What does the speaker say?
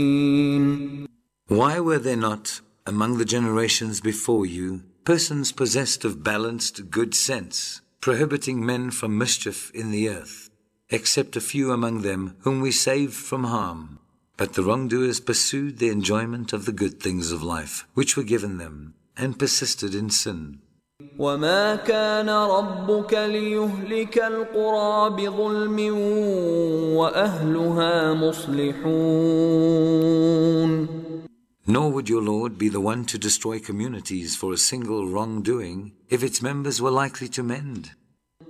Why were there not, among the generations before you, persons possessed of balanced good sense, prohibiting men from mischief in the earth, except a few among them whom we saved from harm? But the wrongdoers pursued the enjoyment of the good things of life, which were given them, and persisted in sin. وما كان ربك ليهلك القرى بظلم وأهلها مصلحون. Nor would your Lord be the one to destroy communities for a single wrongdoing if its members were likely to mend.